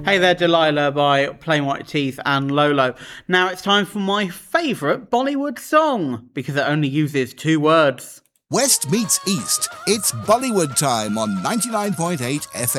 Hey there, Delilah by Plain White Teeth and Lolo. Now it's time for my favourite Bollywood song, because it only uses 2 words. West meets East. It's Bollywood time on 99.8 FM.